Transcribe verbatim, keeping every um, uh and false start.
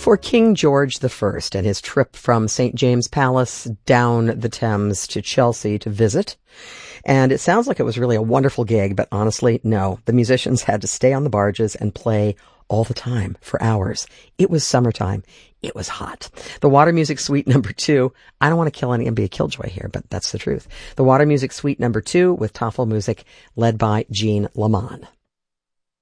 for King George the First and his trip from Saint James Palace down the Thames to Chelsea to visit. And it sounds like it was really a wonderful gig, but honestly, no. The musicians had to stay on the barges and play all the time for hours. It was summertime. It was hot. The Water Music Suite number two, I don't want to kill any and be a killjoy here, but that's the truth. The Water Music Suite number two with Tafelmusik led by Jean Lamond.